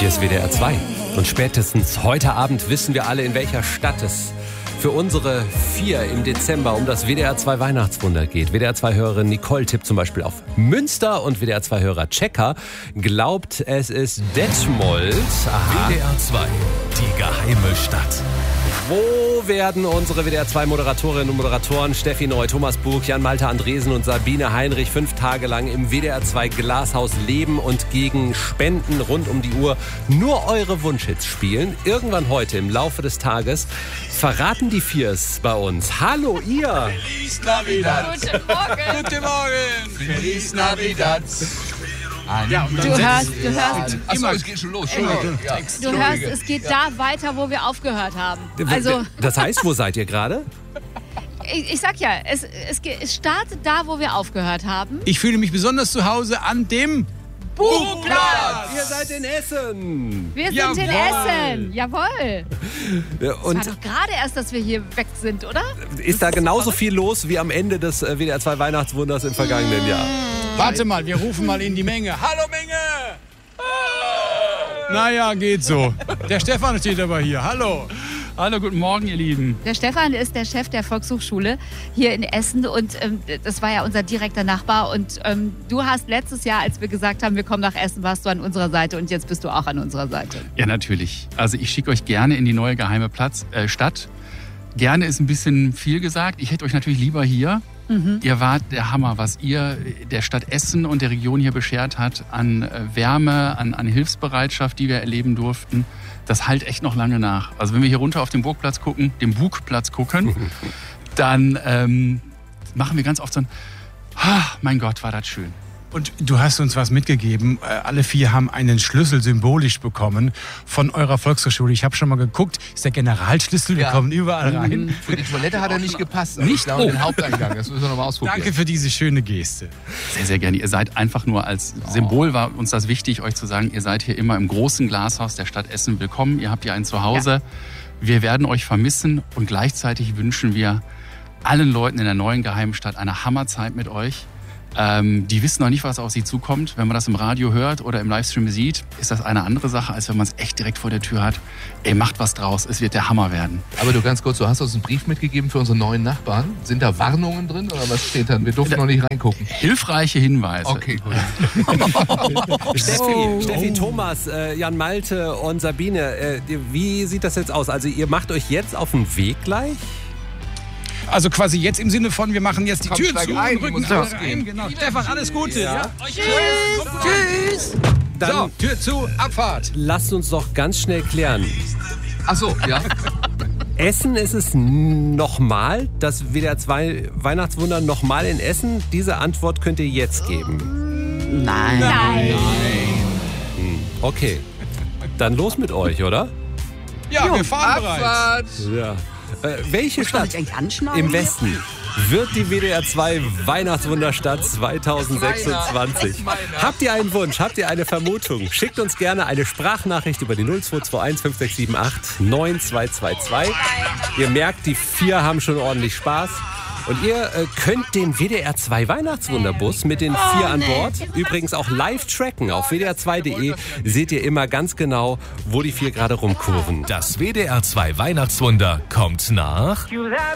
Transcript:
Hier ist WDR 2. Und spätestens heute Abend wissen wir alle, in welcher Stadt es für unsere 4 im Dezember um das WDR 2 Weihnachtswunder geht. WDR 2-Hörerin Nicole tippt zum Beispiel auf Münster und WDR 2-Hörer Checker glaubt, es ist Detmold. Aha. WDR 2, die geheime Stadt. Wo werden unsere WDR 2 Moderatorinnen und Moderatoren Steffi Neu, Thomas Burg, Jan-Malte Andresen und Sabine Heinrich 5 Tage lang im WDR 2 Glashaus leben und gegen Spenden rund um die Uhr nur eure Wunschhits spielen? Irgendwann heute im Laufe des Tages verraten die Viers bei uns. Hallo ihr! Feliz Navidad! Guten Morgen! Guten Morgen! Feliz Navidad! Ja, du hörst, Achso, es geht schon los. du hörst, es geht da weiter, wo wir aufgehört haben. Also, Das heißt, wo seid ihr gerade? ich sag ja, es startet da, wo wir aufgehört haben. Ich fühle mich besonders zu Hause an dem Buchplatz! Ihr seid in Essen! Wir sind Jawohl. in Essen. Jawohl. Und Es war doch gerade erst, dass wir hier weg sind, oder? ist da genauso viel los wie am Ende des WDR 2 Weihnachtswunders im vergangenen Jahr? Warte mal, wir rufen mal in die Menge. Hallo Menge! Naja, geht so. Der Stefan steht aber hier. Hallo. Hallo, guten Morgen, ihr Lieben. Der Stefan ist der Chef der Volkshochschule hier in Essen und das war ja unser direkter Nachbar. Und du hast letztes Jahr, als wir gesagt haben, wir kommen nach Essen, warst du an unserer Seite und jetzt bist du auch an unserer Seite. Ja, natürlich. Also ich schicke euch gerne in die neue geheime Stadt. Gerne ist ein bisschen viel gesagt. Ich hätte euch natürlich lieber hier. Ihr wart der Hammer, was ihr der Stadt Essen und der Region hier beschert hat an Wärme, an Hilfsbereitschaft, die wir erleben durften. Das halt echt noch lange nach. Also wenn wir hier runter auf den Burgplatz gucken, dann machen wir ganz oft so ein mein Gott, war das schön. Und du hast uns was mitgegeben. Alle 4 haben einen Schlüssel symbolisch bekommen von eurer Volkshochschule. Ich habe schon mal geguckt, ist der Generalschlüssel, wir kommen überall rein. Für die Toilette hat er nicht gepasst. Nicht den Haupteingang, das müssen wir nochmal ausprobieren. Danke für diese schöne Geste. Sehr, sehr gerne. Ihr seid einfach nur als Symbol, war uns das wichtig, euch zu sagen, ihr seid hier immer im großen Glashaus der Stadt Essen willkommen. Ihr habt hier ein Zuhause. Ja. Wir werden euch vermissen und gleichzeitig wünschen wir allen Leuten in der neuen geheimen Stadt eine Hammerzeit mit euch. Die wissen noch nicht, was auf sie zukommt. Wenn man das im Radio hört oder im Livestream sieht, ist das eine andere Sache, als wenn man es echt direkt vor der Tür hat. Ey, macht was draus, es wird der Hammer werden. Aber du, ganz kurz, du hast uns einen Brief mitgegeben für unsere neuen Nachbarn. Sind da Warnungen drin oder was steht da? Wir durften noch nicht reingucken. Hilfreiche Hinweise. Okay, gut. Steffi, Thomas, Jan-Malte und Sabine, wie sieht das jetzt aus? Also ihr macht euch jetzt auf den Weg gleich? Also quasi jetzt im Sinne von, wir machen jetzt die Komm, Tür steig zu ein, und rücken muss alle losgehen. rein. Genau. Stefan, alles Gute. Ja. Tschüss. Dann So, Tür zu, Abfahrt. lasst uns doch ganz schnell klären. Achso, ja. Essen, ist es nochmal, das WDR 2 Weihnachtswunder nochmal in Essen? Diese Antwort könnt ihr jetzt geben. Nein. Okay, dann los mit euch, oder? Ja, wir fahren bereits. Abfahrt! Ja. Welche Stadt im Westen wird die WDR 2 Weihnachtswunderstadt 2026? Habt ihr einen Wunsch? Habt ihr eine Vermutung? Schickt uns gerne eine Sprachnachricht über die 0221 5678 9222. Ihr merkt, die 4 haben schon ordentlich Spaß. Und ihr könnt den WDR 2 Weihnachtswunderbus mit den 4 an Bord übrigens auch live tracken. Auf wdr2.de seht ihr immer ganz genau, wo die 4 gerade rumkurven. Das WDR 2 Weihnachtswunder kommt nach